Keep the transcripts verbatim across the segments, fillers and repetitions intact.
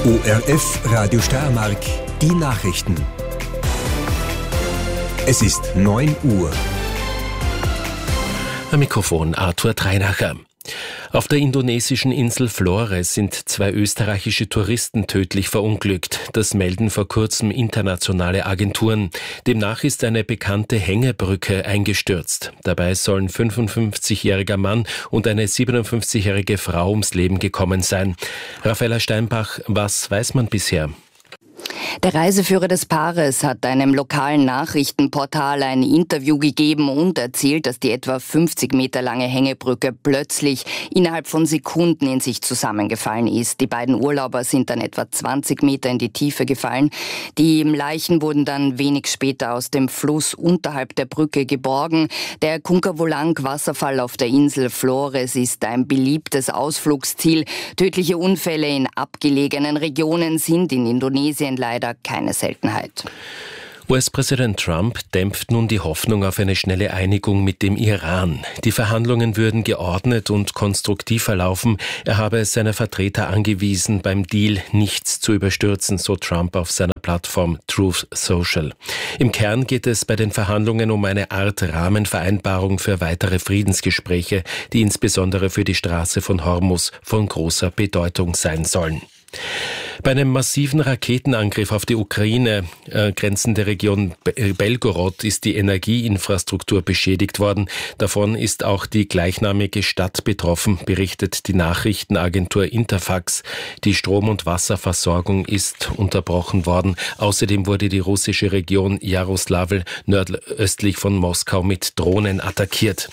O R F Radio Steiermark, die Nachrichten. Es ist neun Uhr. Am Mikrofon Arthur Treinacher. Auf der indonesischen Insel Flores sind zwei österreichische Touristen tödlich verunglückt. Das melden vor kurzem internationale Agenturen. Demnach ist eine bekannte Hängebrücke eingestürzt. Dabei sollen ein fünfundfünfzigjähriger Mann und eine siebenundfünfzigjährige Frau ums Leben gekommen sein. Raffaella Steinbach, was weiß man bisher? Der Reiseführer des Paares hat einem lokalen Nachrichtenportal ein Interview gegeben und erzählt, dass die etwa fünfzig Meter lange Hängebrücke plötzlich innerhalb von Sekunden in sich zusammengefallen ist. Die beiden Urlauber sind dann etwa zwanzig Meter in die Tiefe gefallen. Die Leichen wurden dann wenig später aus dem Fluss unterhalb der Brücke geborgen. Der Kunkavulang-Wasserfall auf der Insel Flores ist ein beliebtes Ausflugsziel. Tödliche Unfälle in abgelegenen Regionen sind in Indonesien leider keine Seltenheit. U S-Präsident Trump dämpft nun die Hoffnung auf eine schnelle Einigung mit dem Iran. Die Verhandlungen würden geordnet und konstruktiv verlaufen. Er habe es seiner Vertreter angewiesen, beim Deal nichts zu überstürzen, so Trump auf seiner Plattform Truth Social. Im Kern geht es bei den Verhandlungen um eine Art Rahmenvereinbarung für weitere Friedensgespräche, die insbesondere für die Straße von Hormuz von großer Bedeutung sein sollen. Bei einem massiven Raketenangriff auf die Ukraine äh, grenzende Region Belgorod ist die Energieinfrastruktur beschädigt worden. Davon ist auch die gleichnamige Stadt betroffen, berichtet die Nachrichtenagentur Interfax. Die Strom- und Wasserversorgung ist unterbrochen worden. Außerdem wurde die russische Region Jaroslawl nordöstlich von Moskau mit Drohnen attackiert.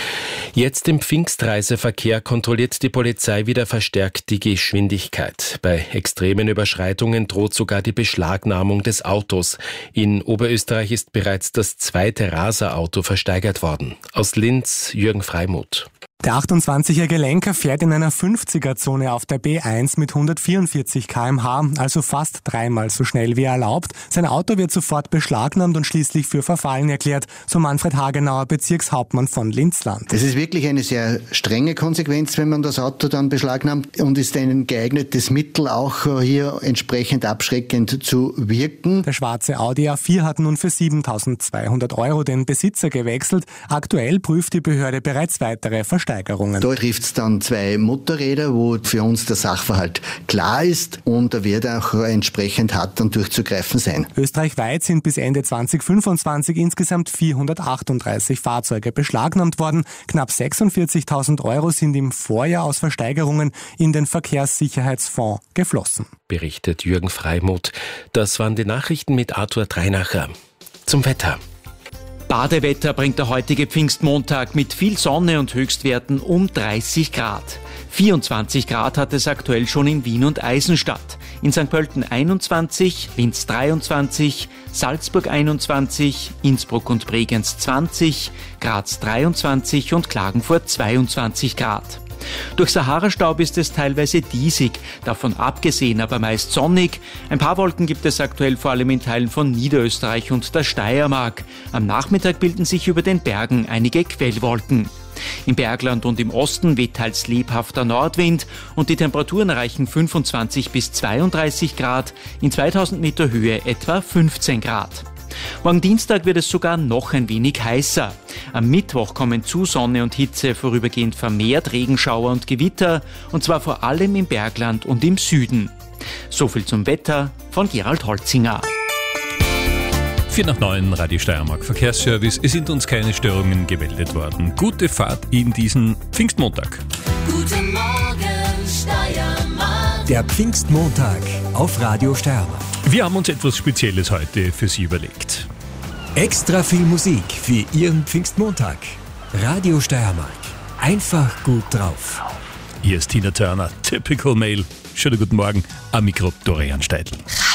Jetzt im Pfingstreiseverkehr kontrolliert die Polizei wieder verstärkt die Geschwindigkeit. Bei extremen Überschreitungen droht sogar die Beschlagnahmung des Autos. In Oberösterreich ist bereits das zweite Raser-Auto versteigert worden. Aus Linz, Jürgen Freimuth. Der achtundzwanzigjährige Lenker fährt in einer fünfziger-Zone auf der B eins mit hundertvierundvierzig Kilometer pro Stunde, also fast dreimal so schnell wie erlaubt. Sein Auto wird sofort beschlagnahmt und schließlich für verfallen erklärt, so Manfred Hagenauer, Bezirkshauptmann von Linzland. Es ist wirklich eine sehr strenge Konsequenz, wenn man das Auto dann beschlagnahmt, und ist ein geeignetes Mittel, auch hier entsprechend abschreckend zu wirken. Der schwarze Audi A vier hat nun für siebentausendzweihundert Euro den Besitzer gewechselt. Aktuell prüft die Behörde bereits weitere Versteigerungen. Da trifft es dann zwei Motorräder, wo für uns der Sachverhalt klar ist, und da wird auch entsprechend hart dann durchzugreifen sein. Österreichweit sind bis Ende zweitausendfünfundzwanzig insgesamt vierhundertachtunddreißig Fahrzeuge beschlagnahmt worden. Knapp sechsundvierzigtausend Euro sind im Vorjahr aus Versteigerungen in den Verkehrssicherheitsfonds geflossen. Berichtet Jürgen Freimuth. Das waren die Nachrichten mit Arthur Treinacher. Zum Wetter. Badewetter bringt der heutige Pfingstmontag mit viel Sonne und Höchstwerten um dreißig Grad. vierundzwanzig Grad hat es aktuell schon in Wien und Eisenstadt. In Sankt Pölten einundzwanzig, Linz dreiundzwanzig, Salzburg einundzwanzig, Innsbruck und Bregenz zwanzig, Graz dreiundzwanzig und Klagenfurt zweiundzwanzig Grad. Durch Sahara-Staub ist es teilweise diesig, davon abgesehen aber meist sonnig. Ein paar Wolken gibt es aktuell vor allem in Teilen von Niederösterreich und der Steiermark. Am Nachmittag bilden sich über den Bergen einige Quellwolken. Im Bergland und im Osten weht teils lebhafter Nordwind und die Temperaturen erreichen fünfundzwanzig bis zweiunddreißig Grad, in zweitausend Meter Höhe etwa fünfzehn Grad. Morgen Dienstag wird es sogar noch ein wenig heißer. Am Mittwoch kommen zu Sonne und Hitze vorübergehend vermehrt Regenschauer und Gewitter, und zwar vor allem im Bergland und im Süden. Soviel zum Wetter von Gerald Holzinger. vier nach neun, Radio Steiermark Verkehrsservice. Es sind uns keine Störungen gemeldet worden. Gute Fahrt in diesen Pfingstmontag. Guten Morgen, Steiermark. Der Pfingstmontag auf Radio Steiermark. Wir haben uns etwas Spezielles heute für Sie überlegt. Extra viel Musik für Ihren Pfingstmontag. Radio Steiermark. Einfach gut drauf. Hier ist Tina Turner, Typical Male. Schönen guten Morgen, am Mikro Dorian Steidl.